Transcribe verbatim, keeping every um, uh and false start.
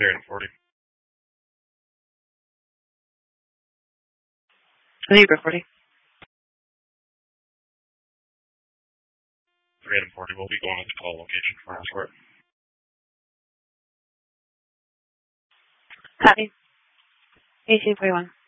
three item forty. I think recording. three item forty will be going to the call location for escort. Copy. eighteen forty-one.